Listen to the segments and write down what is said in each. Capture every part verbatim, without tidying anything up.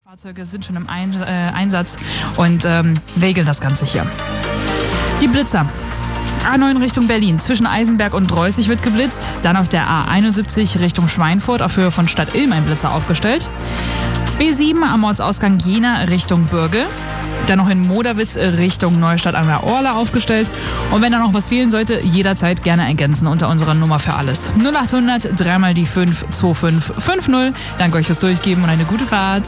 Fahrzeuge sind schon im Ein äh, Einsatz und ähm, regeln das Ganze hier. Die Blitzer. A neun Richtung Berlin. Zwischen Eisenberg und Dreußig wird geblitzt. Dann auf der A einundsiebzig Richtung Schweinfurt auf Höhe von Stadt Ilm ein Blitzer aufgestellt. B sieben am Ortsausgang Jena Richtung Bürgel. Dann noch in Moderwitz Richtung Neustadt an der Orla aufgestellt. Und wenn da noch was fehlen sollte, jederzeit gerne ergänzen unter unserer Nummer für alles. null achthundert, dreimal die fünf, zwei fünf fünf null. Danke euch fürs Durchgeben und eine gute Fahrt.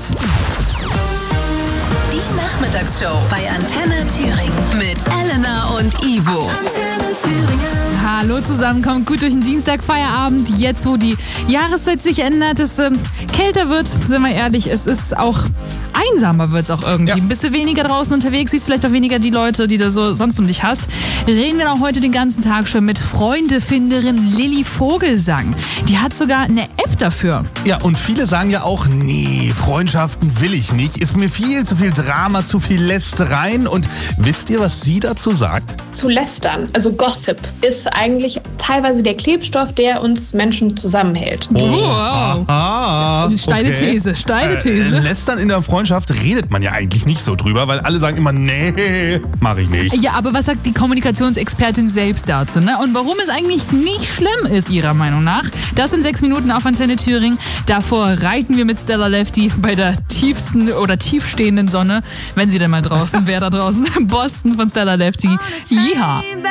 Die Nachmittagsshow bei Antenne Thüringen mit Elena und Ivo. Antenne Thüringen. Hallo zusammen, kommt gut durch den Dienstag, Feierabend. Jetzt, wo die Jahreszeit sich ändert, es ähm, kälter wird, sind wir ehrlich, es ist auch einsamer wird es auch irgendwie. Ja. Bist du weniger draußen unterwegs, siehst vielleicht auch weniger die Leute, die du so sonst um dich hast. Reden wir auch heute den ganzen Tag schon mit Freundefinderin Lilly Vogelsang. Die hat sogar eine App dafür. Ja, und viele sagen ja auch, nee, Freundschaften will ich nicht. Ist mir viel zu viel Drama, zu viel Lästereien. Und wisst ihr, was sie dazu sagt? Zu lästern, also Gossip, ist eigentlich teilweise der Klebstoff, der uns Menschen zusammenhält. Oh, wow. Aha, steile okay. These, steile These. Äh, lästern in der Freundschaft redet man ja eigentlich nicht so drüber, weil alle sagen immer, nee, mach ich nicht. Ja, aber was sagt die Kommunikationsexpertin selbst dazu, ne? Und warum es eigentlich nicht schlimm ist, ihrer Meinung nach? Das sind sechs Minuten auf Antenne Thüringen. Davor reiten wir mit Stella Lefty bei der tiefsten oder tiefstehenden Sonne, wenn sie denn mal draußen wäre da draußen. Boston von Stella Lefty. Ja.